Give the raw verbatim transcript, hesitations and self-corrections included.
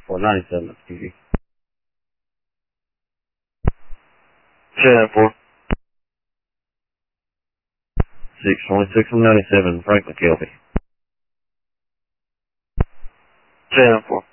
Or ninety-seven, excuse me. ten four. six twenty-six and ninety-seven, Frank McKelvey. ten four.